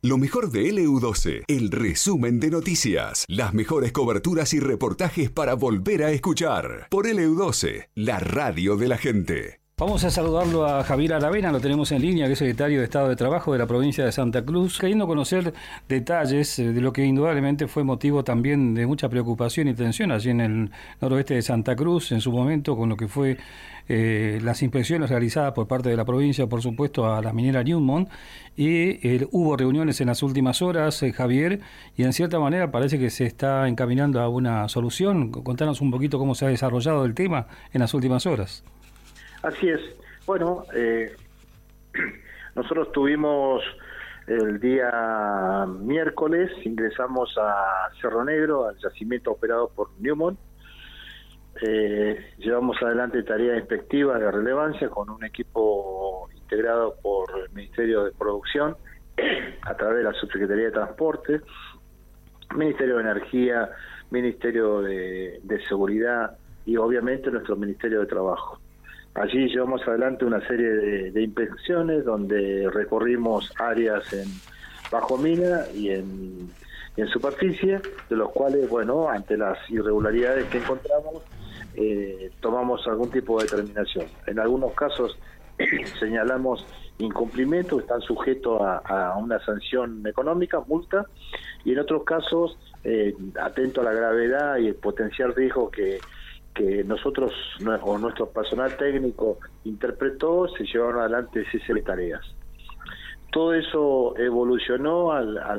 Lo mejor de LU12, el resumen de noticias, las mejores coberturas y reportajes para volver a escuchar. Por LU12, la radio de la gente. Vamos a saludarlo a Javier Aravena, lo tenemos en línea, que es secretario de Estado de Trabajo de la provincia de Santa Cruz, queriendo conocer detalles de lo que indudablemente fue motivo también de mucha preocupación y tensión allí en el noroeste de Santa Cruz, en su momento, con lo que fue las inspecciones realizadas por parte de la provincia, por supuesto, a la minera Newmont, y hubo reuniones en las últimas horas, Javier, y en cierta manera parece que se está encaminando a una solución. Contanos un poquito cómo se ha desarrollado el tema en las últimas horas. Así es. Bueno, nosotros tuvimos el día miércoles, ingresamos a Cerro Negro, al yacimiento operado por Newmont. Llevamos adelante tareas inspectivas de relevancia con un equipo integrado por el Ministerio de Producción, a través de la Subsecretaría de Transporte, Ministerio de Energía, Ministerio de Seguridad y obviamente nuestro Ministerio de Trabajo. Allí llevamos adelante una serie de inspecciones donde recorrimos áreas en bajo mina y en superficie, de los cuales, bueno, ante las irregularidades que encontramos, tomamos algún tipo de determinación. En algunos casos señalamos incumplimiento, están sujetos a una sanción económica, multa, y en otros casos, atento a la gravedad y el potencial riesgo que nosotros o nuestro personal técnico interpretó, se llevaron adelante cese de tareas. Todo eso evolucionó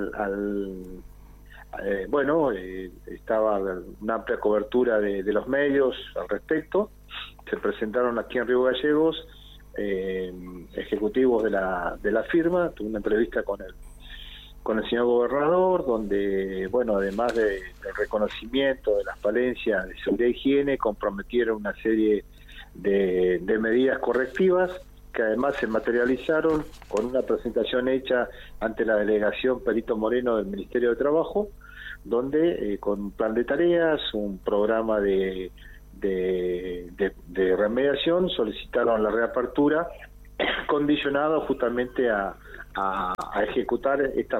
estaba una amplia cobertura de los medios al respecto. Se presentaron aquí en Río Gallegos ejecutivos de la firma. Tuve una entrevista con el señor gobernador, donde, bueno, además del reconocimiento de las falencias de seguridad e higiene, comprometieron una serie de medidas correctivas que además se materializaron con una presentación hecha ante la delegación Perito Moreno del Ministerio de Trabajo, donde con un plan de tareas, un programa de remediación, solicitaron la reapertura, condicionado justamente a ejecutar estas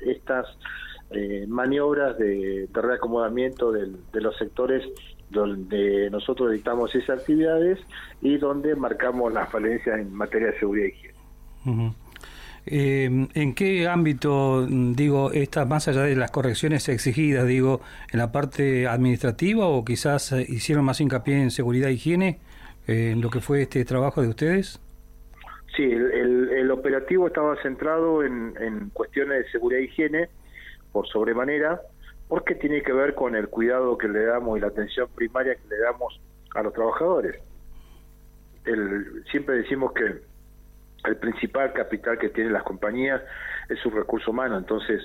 maniobras de reacomodamiento de los sectores donde nosotros dictamos esas actividades y donde marcamos las falencias en materia de seguridad y higiene. Uh-huh. ¿En qué ámbito, más allá de las correcciones exigidas, en la parte administrativa, o quizás hicieron más hincapié en seguridad e higiene, en lo que fue este trabajo de ustedes? Sí, el operativo estaba centrado en cuestiones de seguridad e higiene por sobremanera, porque tiene que ver con el cuidado que le damos y la atención primaria que le damos a los trabajadores. Siempre decimos que el principal capital que tienen las compañías es su recurso humano, entonces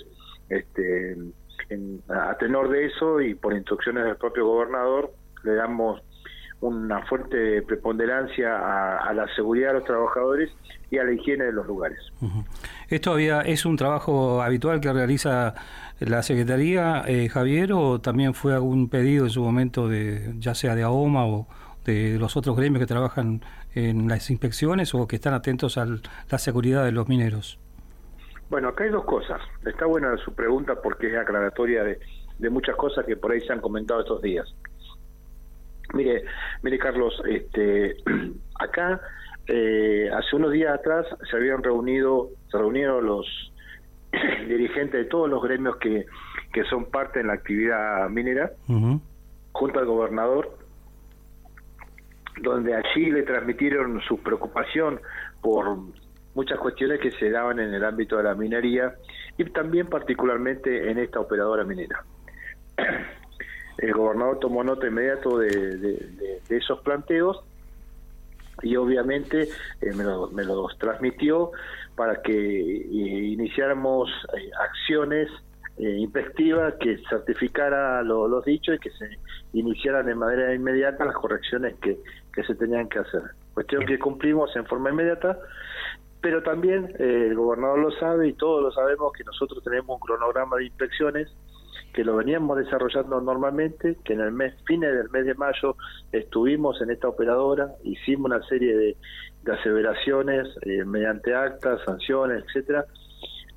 a tenor de eso y por instrucciones del propio gobernador le damos una fuerte preponderancia a la seguridad de los trabajadores y a la higiene de los lugares. Uh-huh. ¿Esto es un trabajo habitual que realiza la Secretaría, Javier, o también fue algún pedido en su momento, ya sea de AOMA o de los otros gremios que trabajan en las inspecciones o que están atentos a la seguridad de los mineros? Bueno, acá hay dos cosas. Está buena su pregunta porque es aclaratoria de muchas cosas que por ahí se han comentado estos días. Mire Carlos, acá hace unos días atrás se reunieron los dirigentes de todos los gremios que son parte en la actividad minera, uh-huh, junto al gobernador, donde allí le transmitieron su preocupación por muchas cuestiones que se daban en el ámbito de la minería y también particularmente en esta operadora minera. El gobernador tomó nota inmediato de esos planteos y obviamente me los transmitió para que iniciáramos acciones inspectivas que certificara los dichos y que se iniciaran de manera inmediata las correcciones que se tenían que hacer. Cuestión que cumplimos en forma inmediata, pero también el gobernador lo sabe y todos lo sabemos que nosotros tenemos un cronograma de inspecciones que lo veníamos desarrollando normalmente, que en fines del mes de mayo estuvimos en esta operadora, hicimos una serie de aseveraciones mediante actas, sanciones, etcétera,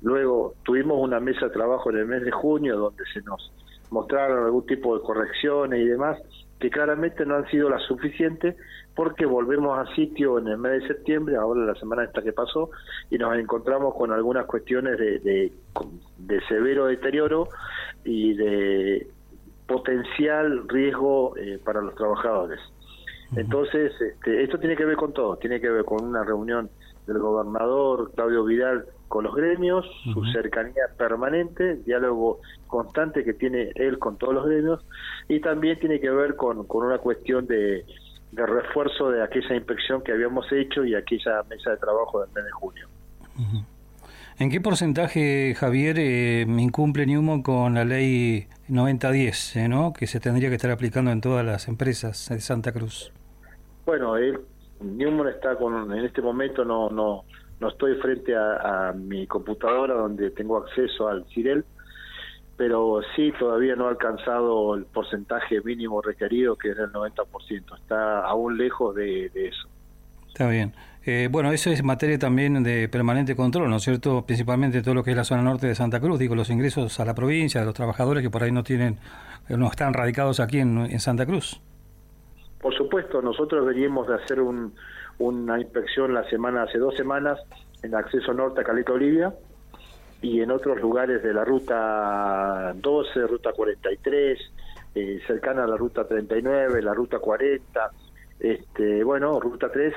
Luego tuvimos una mesa de trabajo en el mes de junio donde se nos mostraron algún tipo de correcciones y demás, que claramente no han sido las suficientes, porque volvemos a sitio en el mes de septiembre, ahora la semana esta que pasó, y nos encontramos con algunas cuestiones de severo deterioro y de potencial riesgo para los trabajadores. Entonces, esto tiene que ver con todo, tiene que ver con una reunión del gobernador Claudio Vidal con los gremios, su cercanía permanente, el diálogo constante que tiene él con todos los gremios, y también tiene que ver con una cuestión de refuerzo de aquella inspección que habíamos hecho y aquella mesa de trabajo del mes de junio. ¿En qué porcentaje, Javier, incumple Newmont con la ley 9010, ¿no?, que se tendría que estar aplicando en todas las empresas de Santa Cruz? Bueno, Newmont está en este momento no estoy frente a mi computadora donde tengo acceso al CIREL, pero sí todavía no ha alcanzado el porcentaje mínimo requerido, que es el 90%. Está aún lejos de eso. Está bien. Bueno, eso es materia también de permanente control, ¿no es cierto? Principalmente todo lo que es la zona norte de Santa Cruz, digo, los ingresos a la provincia, de los trabajadores que por ahí no están radicados aquí en Santa Cruz. Por supuesto, nosotros veníamos de hacer una inspección hace 2 semanas en el acceso norte a Caleta Olivia y en otros lugares de la ruta 12, ruta 43, cercana a la ruta 39, la ruta 40, ruta 3,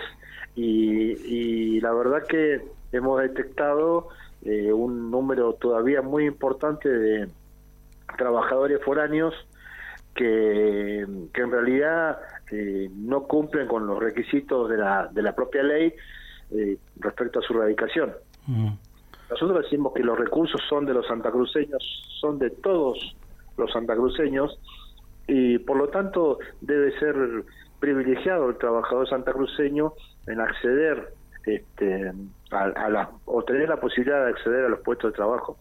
y la verdad que hemos detectado un número todavía muy importante de trabajadores foráneos que en realidad no cumplen con los requisitos de la propia ley respecto a su radicación. Nosotros decimos que los recursos son de los santacruceños, son de todos los santacruceños, y por lo tanto debe ser privilegiado el trabajador santacruceño en acceder o tener la posibilidad de acceder a los puestos de trabajo.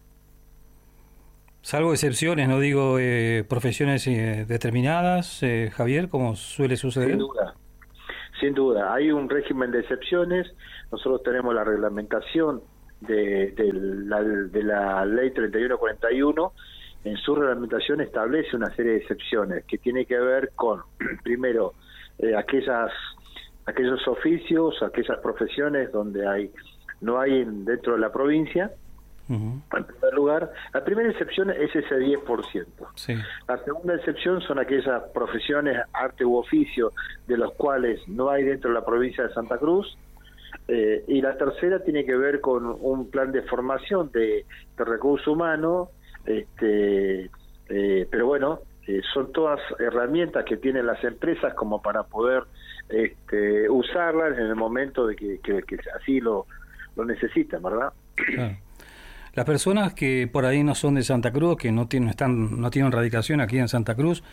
Salvo excepciones, no digo profesiones determinadas, Javier, como suele suceder. Sin duda, hay un régimen de excepciones. Nosotros tenemos la reglamentación de la ley 3141. En su reglamentación establece una serie de excepciones que tiene que ver con, primero, aquellos oficios, aquellas profesiones donde no hay dentro de la provincia. En primer lugar, la primera excepción es ese 10%. Sí. La segunda excepción son aquellas profesiones, arte u oficio, de los cuales no hay dentro de la provincia de Santa Cruz. Y la tercera tiene que ver con un plan de formación de recursos humanos, pero bueno, son todas herramientas que tienen las empresas como para poder usarlas en el momento de que así lo necesitan, ¿verdad? Claro. Las personas que por ahí no son de Santa Cruz, que no tienen radicación aquí en Santa Cruz,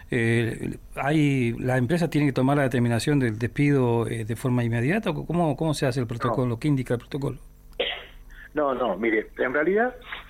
la empresa tiene que tomar la determinación del despido de forma inmediata. ¿Cómo se hace el protocolo? No. ¿Qué indica el protocolo? No, mire, en realidad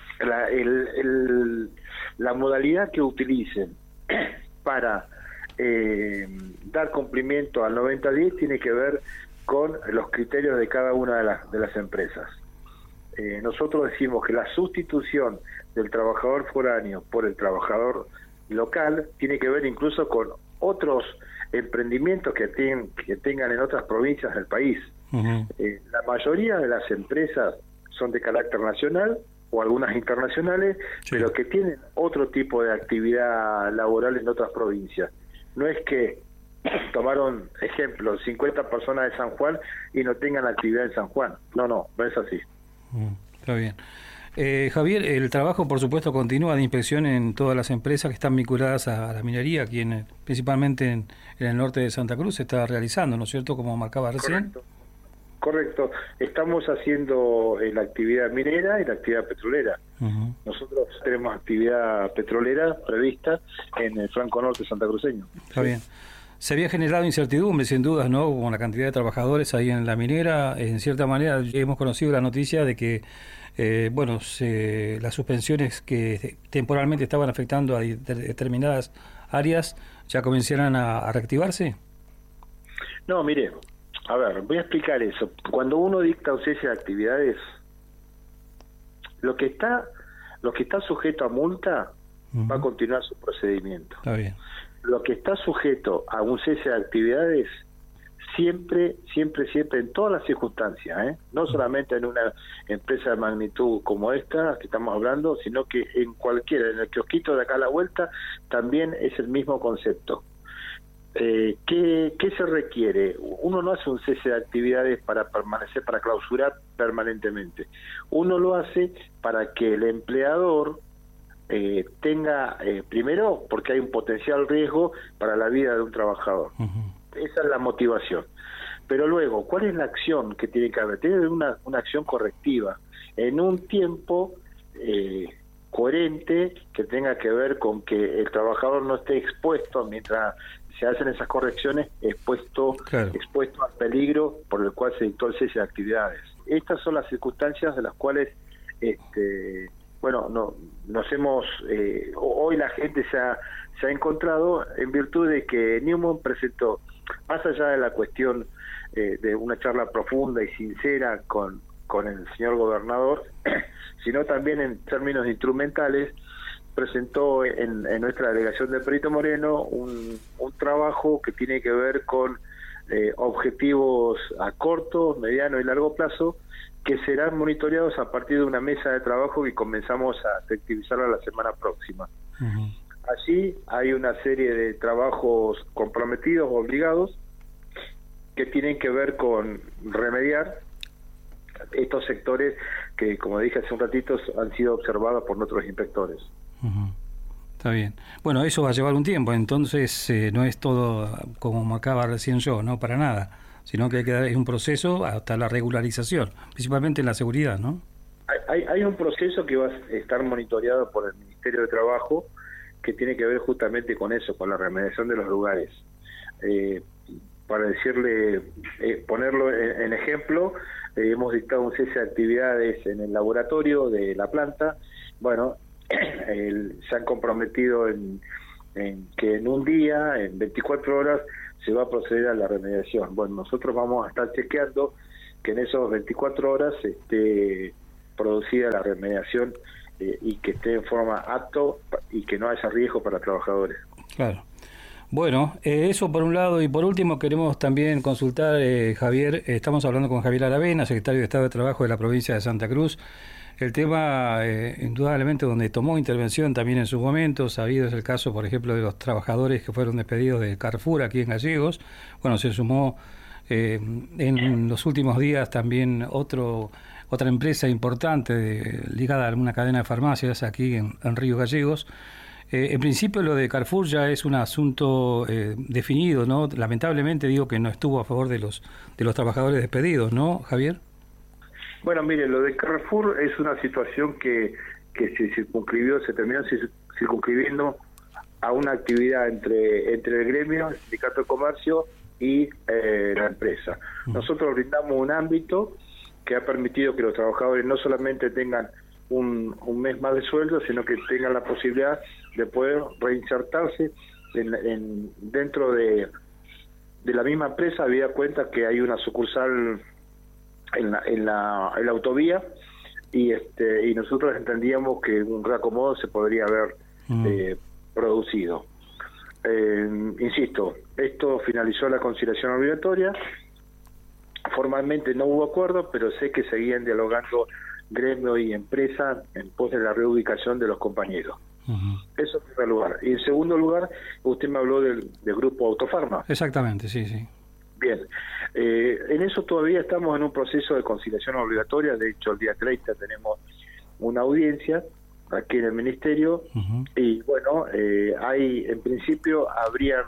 la modalidad que utilicen para dar cumplimiento al 9010 tiene que ver con los criterios de cada una de las empresas. Nosotros decimos que la sustitución del trabajador foráneo por el trabajador local tiene que ver incluso con otros emprendimientos que tengan en otras provincias del país. La mayoría de las empresas son de carácter nacional o algunas internacionales, sí, pero que tienen otro tipo de actividad laboral en otras provincias. No es que tomaron, ejemplo, 50 personas de San Juan y no tengan actividad en San Juan. No es así. Está bien. Javier, el trabajo por supuesto continúa de inspección en todas las empresas que están vinculadas a la minería, aquí principalmente en el norte de Santa Cruz se está realizando, ¿no es cierto?, como marcaba recién. Correcto. Estamos haciendo la actividad minera y la actividad petrolera. Nosotros tenemos actividad petrolera prevista en el flanco norte santacruceño. Está bien. Se había generado incertidumbre, sin dudas, ¿no?, con la cantidad de trabajadores ahí en la minera. En cierta manera hemos conocido la noticia de que las suspensiones que temporalmente estaban afectando a determinadas áreas ya comenzaran a reactivarse. No, mire, a ver, voy a explicar eso. Cuando uno dicta un cese de actividades, Lo que está sujeto a multa va a continuar su procedimiento. Está bien. Lo que está sujeto a un cese de actividades siempre, en todas las circunstancias, no solamente en una empresa de magnitud como esta que estamos hablando, sino que en cualquiera, en el kiosquito de acá a la vuelta, también es el mismo concepto. ¿Qué se requiere? Uno no hace un cese de actividades para permanecer, para clausurar permanentemente. Uno lo hace para que el empleador tenga, primero, porque hay un potencial riesgo para la vida de un trabajador. Esa es la motivación. Pero luego, ¿cuál es la acción que tiene que haber? Tiene que haber una acción correctiva en un tiempo coherente, que tenga que ver con que el trabajador no esté expuesto mientras se hacen esas correcciones, expuesto al peligro por el cual se dictó el cese de actividades. Estas son las circunstancias de las cuales nos hemos hoy la gente se ha encontrado en virtud de que Newman presentó, más allá de la cuestión de una charla profunda y sincera con el señor gobernador, sino también en términos instrumentales, presentó en nuestra delegación de Perito Moreno un trabajo que tiene que ver con objetivos a corto, mediano y largo plazo, que serán monitoreados a partir de una mesa de trabajo que comenzamos a efectivizarla la semana próxima. Allí hay una serie de trabajos comprometidos, obligados, que tienen que ver con remediar estos sectores que, como dije hace un ratito, han sido observados por nuestros inspectores. Está bien. Bueno, eso va a llevar un tiempo, entonces no es todo como me acaba recién yo, no para nada, sino que hay que dar un proceso hasta la regularización, principalmente en la seguridad, ¿no? Hay un proceso que va a estar monitoreado por el Ministerio de Trabajo, que tiene que ver justamente con eso, con la remediación de los lugares. Para decirle, ponerlo en ejemplo, hemos dictado un cese de actividades en el laboratorio de la planta. Bueno, se han comprometido en que en un día, en 24 horas, se va a proceder a la remediación. Bueno, nosotros vamos a estar chequeando que en esos 24 horas esté producida la remediación y que esté en forma apto y que no haya riesgo para trabajadores. Claro. Bueno, eso por un lado, y por último queremos también consultar, Javier, estamos hablando con Javier Aravena, secretario de Estado de Trabajo de la provincia de Santa Cruz. El tema, indudablemente, donde tomó intervención también en su momento, sabido es el caso, por ejemplo, de los trabajadores que fueron despedidos de Carrefour aquí en Gallegos. Bueno, se sumó en los últimos días también otra empresa importante ligada a una cadena de farmacias aquí en Río Gallegos. En principio lo de Carrefour ya es un asunto definido, ¿no? Lamentablemente digo que no estuvo a favor de los trabajadores despedidos, ¿no, Javier? Bueno, mire, lo de Carrefour es una situación que se terminó circunscribiendo a una actividad entre el gremio, el sindicato de comercio y la empresa. Nosotros brindamos un ámbito que ha permitido que los trabajadores no solamente tengan un mes más de sueldo, sino que tengan la posibilidad de poder reinsertarse dentro de la misma empresa, habida cuenta que hay una sucursal en la autovía y nosotros entendíamos que un reacomodo se podría haber producido. Insisto, esto finalizó la conciliación obligatoria, formalmente no hubo acuerdo, pero sé que seguían dialogando gremio y empresa en pos de la reubicación de los compañeros. Eso en primer lugar. Y en segundo lugar, usted me habló del grupo Autofarma. Exactamente, sí. Bien, en eso todavía estamos en un proceso de conciliación obligatoria. De hecho, el día 30 tenemos una audiencia aquí en el Ministerio y bueno, en principio habrían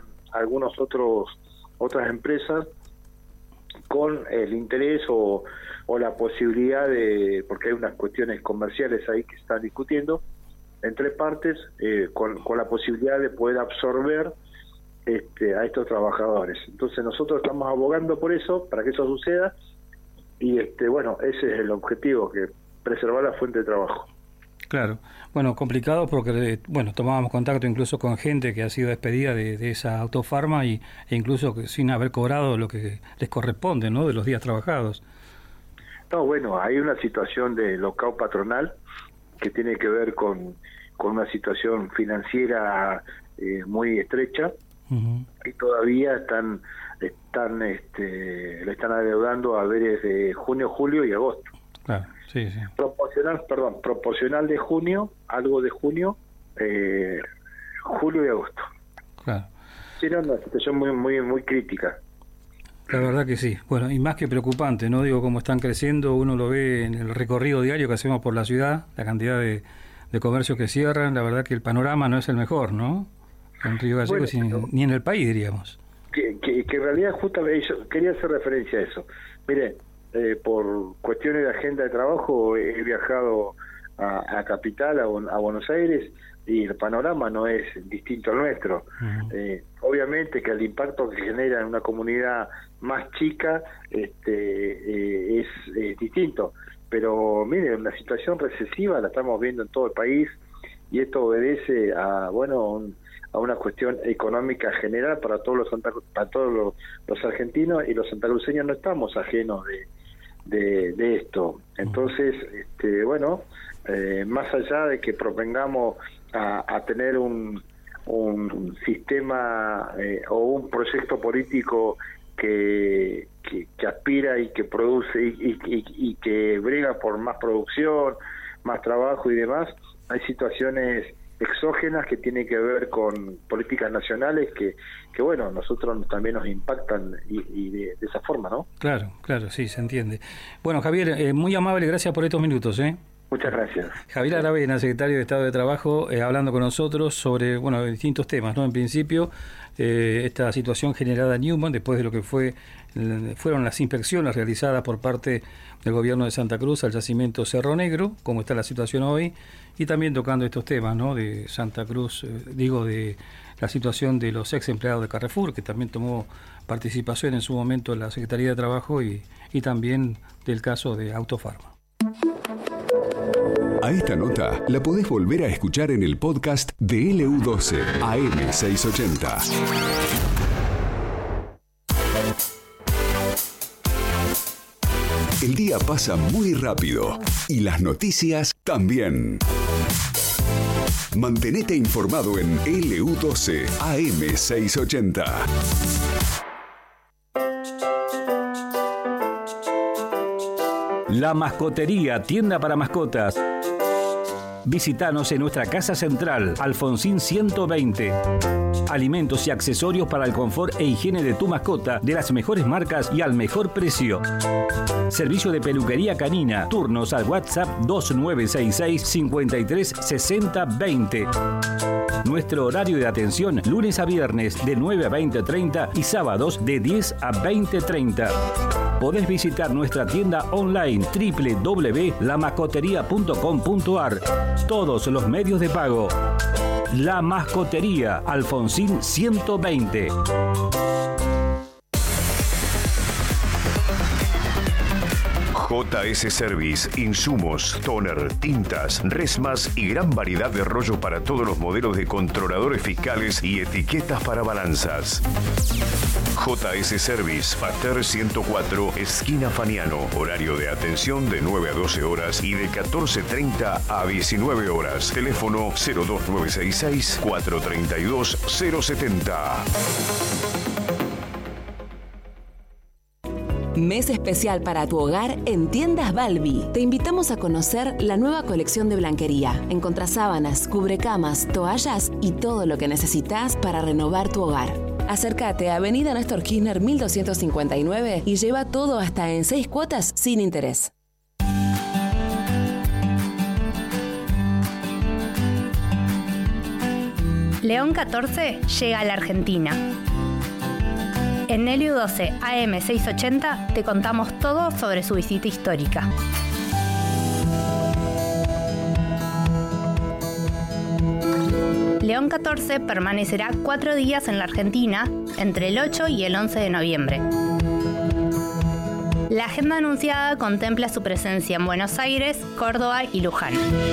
otras empresas con el interés o la posibilidad porque hay unas cuestiones comerciales ahí que están discutiendo entre partes, con la posibilidad de poder absorber a estos trabajadores. Entonces nosotros estamos abogando por eso, para que eso suceda, y bueno, ese es el objetivo, que preservar la fuente de trabajo. Claro. Bueno, complicado porque tomábamos contacto incluso con gente que ha sido despedida de esa Autofarma e incluso sin haber cobrado lo que les corresponde, ¿no?, de los días trabajados. No, bueno, hay una situación de lockout patronal que tiene que ver con una situación financiera muy estrecha, y todavía le están adeudando a haberes de junio, julio y agosto. Claro, sí. Proporcional de junio, algo de junio, julio y agosto. Claro. Sí, era una situación muy crítica. La verdad que sí. Bueno, y más que preocupante, ¿no? Digo, cómo están creciendo, uno lo ve en el recorrido diario que hacemos por la ciudad, la cantidad de comercios que cierran, la verdad que el panorama no es el mejor, ¿no? En Río Gallegos, ni en el país, diríamos. Que en realidad justamente yo quería hacer referencia a eso. Mire, por cuestiones de agenda de trabajo he viajado a Capital, a Buenos Aires, y el panorama no es distinto al nuestro. Obviamente que el impacto que genera en una comunidad más chica es distinto, pero mire, una situación recesiva la estamos viendo en todo el país, y esto obedece a una cuestión económica general para todos los argentinos, y los santacruceños no estamos ajenos de esto. Entonces, más allá de que propongamos a tener un sistema o un proyecto político que aspira y que produce y que brega por más producción, más trabajo y demás, hay situaciones exógenas que tienen que ver con políticas nacionales que nosotros también nos impactan y de esa forma, ¿no? Claro, sí, se entiende. Bueno, Javier, muy amable, gracias por estos minutos, Muchas gracias. Javier Aravena, secretario de Estado de Trabajo, hablando con nosotros sobre distintos temas, ¿no? En principio, esta situación generada en Newman, después de lo que fueron las inspecciones realizadas por parte del gobierno de Santa Cruz al yacimiento Cerro Negro, cómo está la situación hoy, y también tocando estos temas, ¿no? De Santa Cruz, de la situación de los ex empleados de Carrefour, que también tomó participación en su momento en la Secretaría de Trabajo, y también del caso de Autofarma. A esta nota la podés volver a escuchar en el podcast de LU12 AM680. El día pasa muy rápido y las noticias también. Mantenete informado en LU12 AM680. La Mascotería, tienda para mascotas. Visítanos en nuestra casa central, Alfonsín 120. Alimentos y accesorios para el confort e higiene de tu mascota, de las mejores marcas y al mejor precio. Servicio de peluquería canina. Turnos al WhatsApp 2966 53 60 20. Nuestro horario de atención, lunes a viernes de 9 a 20:30 y sábados de 10 a 20:30. Podés visitar nuestra tienda online www.lamascoteria.com.ar. Todos los medios de pago. La Mascotería, Alfonsín 120. JS Service, insumos, toner, tintas, resmas y gran variedad de rollos para todos los modelos de controladores fiscales y etiquetas para balanzas. JS Service, Pater 104, esquina Faniano. Horario de atención de 9 a 12 horas y de 14:30 a 19 horas. Teléfono 02966 432 070. Mes especial para tu hogar en Tiendas Balbi. Te invitamos a conocer la nueva colección de blanquería. Encontrá sábanas, cubrecamas, toallas y todo lo que necesitas para renovar tu hogar. Acércate a Avenida Néstor Kirchner 1259 y lleva todo hasta en 6 cuotas sin interés. León 14 llega a la Argentina. En LU12 AM680 te contamos todo sobre su visita histórica. León 14 permanecerá 4 días en la Argentina entre el 8 y el 11 de noviembre. La agenda anunciada contempla su presencia en Buenos Aires, Córdoba y Luján.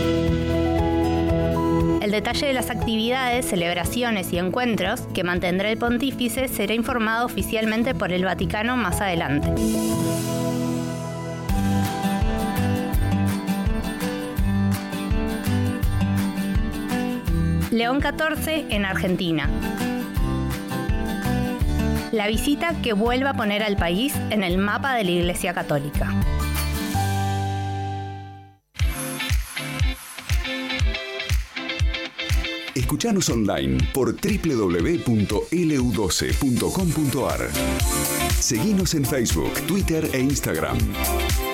El detalle de las actividades, celebraciones y encuentros que mantendrá el pontífice será informado oficialmente por el Vaticano más adelante. León 14 en Argentina. La visita que vuelve a poner al país en el mapa de la Iglesia Católica. Escuchanos online por www.lu12.com.ar. Seguinos en Facebook, Twitter e Instagram.